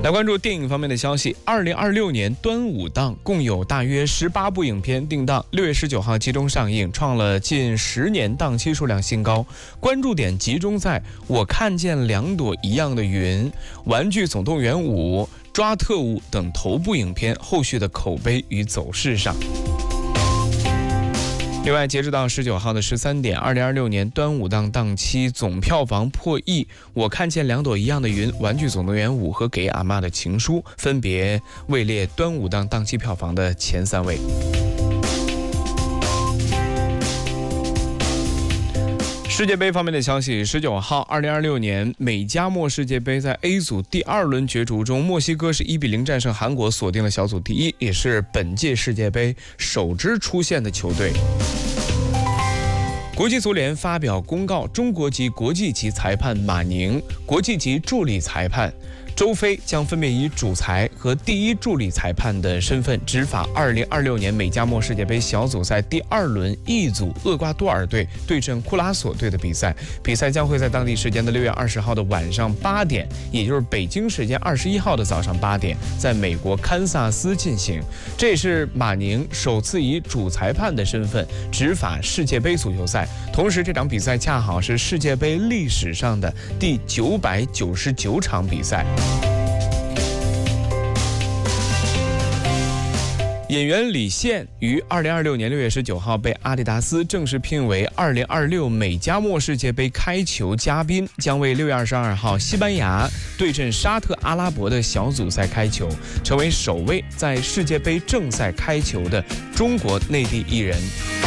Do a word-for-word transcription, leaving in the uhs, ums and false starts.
来关注电影方面的消息。二零二六年端午档共有大约十八部影片定档，六月十九号集中上映，创了近十年档期数量新高。关注点集中在《我看见两朵一样的云》、《玩具总动员五》、《抓特务》等头部影片后续的口碑与走势上。另外，截止到十九号的十三点，二零二六年端午档档期总票房破亿，我看见两朵一样的云、玩具总动员五和给阿嬷的情书分别位列端午档档期票房的前三位。世界杯方面的消息，十九号，二零二六年美加墨世界杯在 A 组第二轮角逐中，墨西哥是一比零战胜韩国，锁定了小组第一，也是本届世界杯首支出线的球队。国际足联发表公告，中国籍国际级裁判马宁、国际级助理裁判周飞将分别以主裁和第一助理裁判的身份执法二零二六年美加墨世界杯小组赛第二轮 E 组厄瓜多尔队对阵库拉索队的比赛。比赛将会在当地时间的六月二十号的晚上八点，也就是北京时间二十一号的早上八点，在美国堪萨斯进行。这也是马宁首次以主裁判的身份执法世界杯足球赛，同时这场比赛恰好是世界杯历史上的第九百九十九场比赛。演员李现于二零二六年六月十九号被阿迪达斯正式聘为二零二六美加墨世界杯开球嘉宾，将为六月二十二号西班牙对阵沙特阿拉伯的小组赛开球，成为首位在世界杯正赛开球的中国内地艺人。